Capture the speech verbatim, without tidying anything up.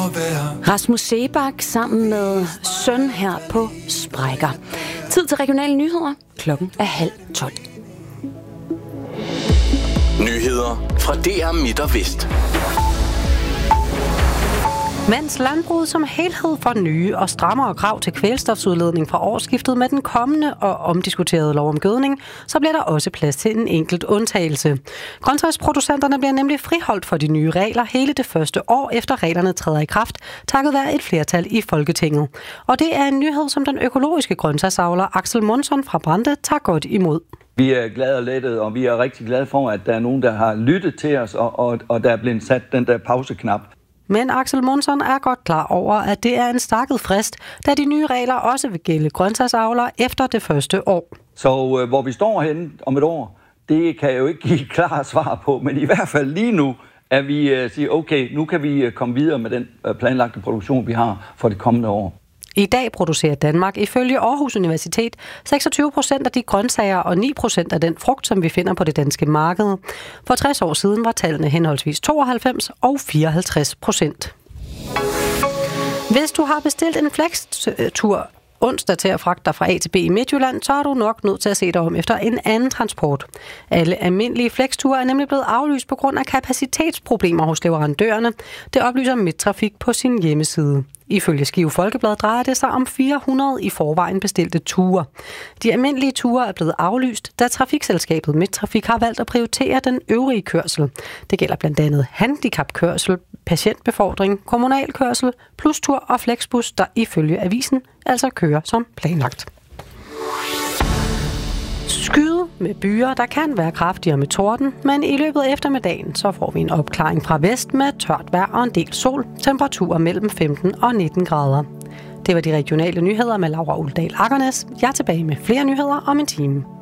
at være. Rasmus Seebach sammen med søn her på Sprækker. Tid til regionale nyheder. Klokken er halv tolv. Nyheder fra D R Midt og Vest. Mens landbruget som helhed får nye og strammere krav til kvælstofsudledning fra årsskiftet med den kommende og omdiskuterede lov om gødning, så bliver der også plads til en enkelt undtagelse. Grøntsagsproducenterne bliver nemlig friholdt for de nye regler hele det første år efter reglerne træder i kraft, takket være et flertal i Folketinget. Og det er en nyhed, som den økologiske grøntsagsavler Axel Monsson fra Brande tager godt imod. Vi er glade og lettet, og vi er rigtig glade for, at der er nogen, der har lyttet til os, og, og, og der er blevet sat den der pauseknap. Men Axel Monsson er godt klar over, at det er en stakket frist, da de nye regler også vil gælde grøntsagsavlere efter det første år. Så øh, hvor vi står henne om et år, det kan jeg jo ikke give et klart svar på, men i hvert fald lige nu, at vi øh, siger, okay, nu kan vi øh, komme videre med den øh, planlagte produktion, vi har for det kommende år. I dag producerer Danmark ifølge Aarhus Universitet seksogtyve procent af de grøntsager og ni procent af den frugt, som vi finder på det danske marked. For tres år siden var tallene henholdsvis tooghalvfems og fireoghalvtreds procent. Hvis du har bestilt en Flextur onsdag til at fragte dig fra A til B i Midtjylland, så er du nok nødt til at se dig om efter en anden transport. Alle almindelige Flexture er nemlig blevet aflyst på grund af kapacitetsproblemer hos leverandørerne. Det oplyser Midttrafik på sin hjemmeside. Ifølge Skive Folkeblad drejer det sig om fire hundrede i forvejen bestilte ture. De almindelige ture er blevet aflyst, da trafikselskabet Midttrafik har valgt at prioritere den øvrige kørsel. Det gælder blandt andet handicapkørsel, patientbefordring, kommunalkørsel, plustur og flexbus, der ifølge avisen altså kører som planlagt. Skyde med byer, der kan være kraftigere med torden, men i løbet af eftermiddagen så får vi en opklaring fra vest med tørt vejr og en del sol, temperaturer mellem femten og nitten grader. Det var de regionale nyheder med Laura Uldal Akkernes. Jeg er tilbage med flere nyheder om en time.